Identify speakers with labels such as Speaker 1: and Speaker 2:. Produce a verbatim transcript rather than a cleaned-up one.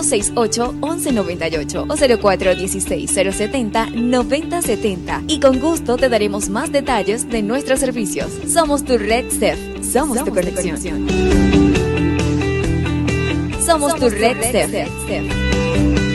Speaker 1: uno seis ocho, once noventa y ocho o cero cuatro dieciséis, cero setenta, noventa setenta y con gusto te daremos más detalles de nuestros servicios. Somos tu red C E F. Somos, Somos tu conexión. Somos, Somos tu red C E F.